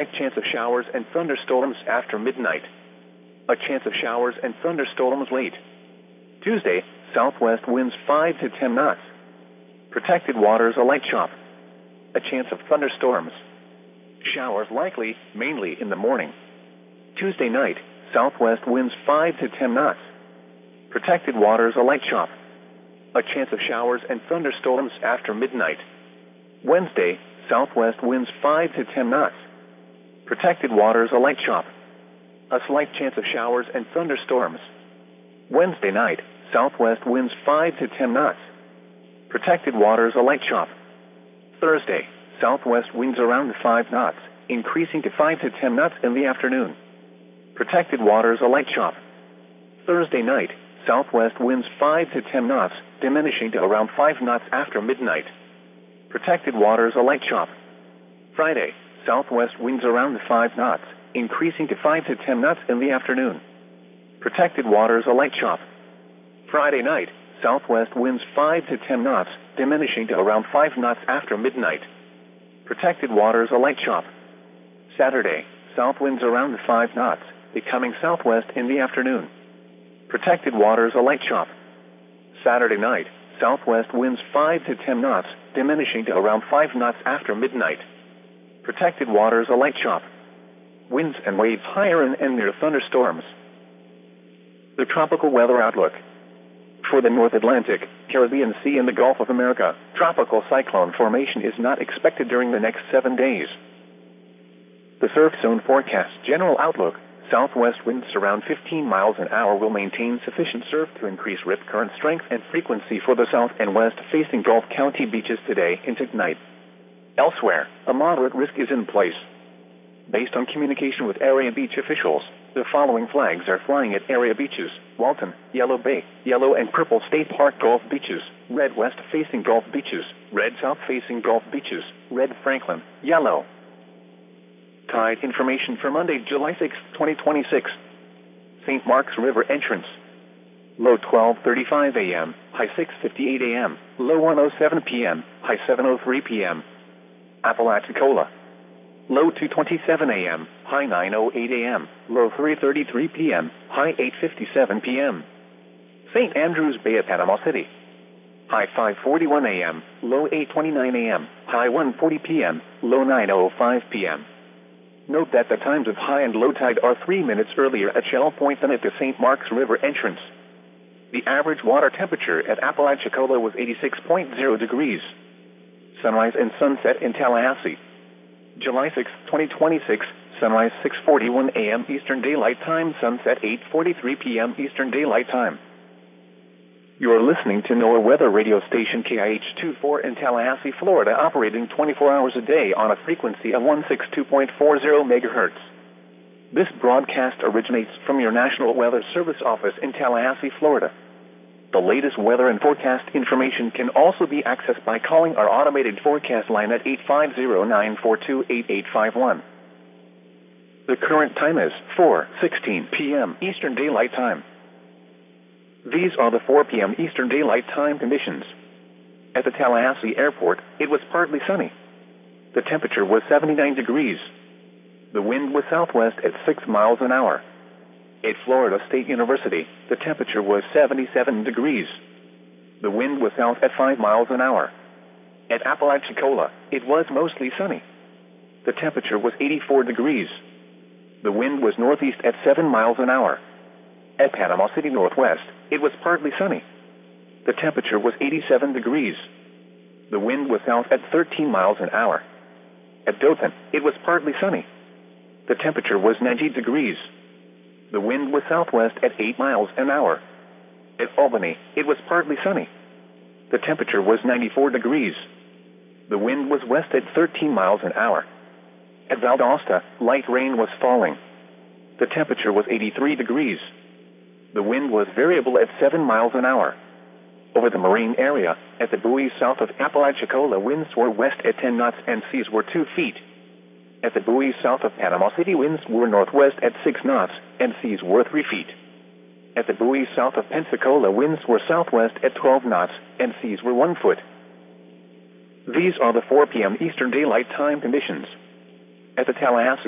chance of showers and thunderstorms after midnight. A chance of showers and thunderstorms late. Tuesday, southwest winds 5 to 10 knots. Protected waters a light chop. A chance of thunderstorms. Showers likely, mainly in the morning. Tuesday night, southwest winds 5 to 10 knots. Protected waters a light chop. A chance of showers and thunderstorms after midnight. Wednesday, southwest winds 5 to 10 knots. Protected waters a light chop. A slight chance of showers and thunderstorms. Wednesday night, southwest winds 5 to 10 knots. Protected waters a light chop. Thursday, southwest winds around 5 knots, increasing to 5 to 10 knots in the afternoon. Protected waters a light chop. Thursday night, southwest winds 5 to 10 knots, diminishing to around 5 knots after midnight. Protected waters a light chop. Friday, southwest winds around 5 knots, increasing to 5 to 10 knots in the afternoon. Protected waters a light chop. Friday night, southwest winds 5 to 10 knots, diminishing to around 5 knots after midnight. Protected waters a light chop. Saturday, south winds around 5 knots, becoming southwest in the afternoon. Protected waters a light chop. Saturday night, southwest winds 5 to 10 knots, diminishing to around 5 knots after midnight. Protected waters a light chop. Winds and waves higher and near thunderstorms. The tropical weather outlook. For the North Atlantic, Caribbean Sea and the Gulf of America, tropical cyclone formation is not expected during the next 7 days. The surf zone forecast general outlook. Southwest winds around 15 miles an hour will maintain sufficient surf to increase rip current strength and frequency for the south and west facing Gulf County beaches today into tonight. Elsewhere, a moderate risk is in place. Based on communication with area beach officials, the following flags are flying at area beaches: Walton, Yellow Bay, Yellow and Purple State Park Gulf beaches, red west facing Gulf beaches, red south facing Gulf beaches, red Franklin, yellow. Tide information for Monday, July 6, 2026. St. Mark's River entrance. Low 12:35 a.m., high 6:58 a.m., low 1:07 p.m., high 7:03 p.m. Apalachicola. Low 2:27 a.m., high 9:08 a.m., low 3:33 p.m., high 8:57 p.m. St. Andrews Bay at Panama City. High 5:41 a.m., low 8:29 a.m., high 1:40 p.m., low 9:05 p.m. Note that the times of high and low tide are 3 minutes earlier at Shell Point than at the St. Mark's River entrance. The average water temperature at Apalachicola was 86.0 degrees. Sunrise and sunset in Tallahassee. July 6, 2026, sunrise 6:41 a.m. Eastern Daylight Time, sunset 8:43 p.m. Eastern Daylight Time. You are listening to NOAA weather radio station KIH-24 in Tallahassee, Florida, operating 24 hours a day on a frequency of 162.40 megahertz. This broadcast originates from your National Weather Service office in Tallahassee, Florida. The latest weather and forecast information can also be accessed by calling our automated forecast line at 850-942-8851. The current time is 4:16 p.m. Eastern Daylight Time. These are the 4 p.m. Eastern Daylight Time conditions. At the Tallahassee Airport, it was partly sunny. The temperature was 79 degrees. The wind was southwest at 6 miles an hour. At Florida State University, the temperature was 77 degrees. The wind was south at 5 miles an hour. At Apalachicola, it was mostly sunny. The temperature was 84 degrees. The wind was northeast at 7 miles an hour. At Panama City Northwest, it was partly sunny. The temperature was 87 degrees. The wind was south at 13 miles an hour. At Dothan, it was partly sunny. The temperature was 90 degrees. The wind was southwest at 8 miles an hour. At Albany, it was partly sunny. The temperature was 94 degrees. The wind was west at 13 miles an hour. At Valdosta, light rain was falling. The temperature was 83 degrees. The wind was variable at 7 miles an hour. Over the marine area, at the buoys south of Apalachicola, winds were west at 10 knots and seas were 2 feet. At the buoys south of Panama City, winds were northwest at 6 knots and seas were 3 feet. At the buoys south of Pensacola, winds were southwest at 12 knots and seas were 1 foot. These are the 4 p.m. Eastern Daylight Time conditions. At the Tallahassee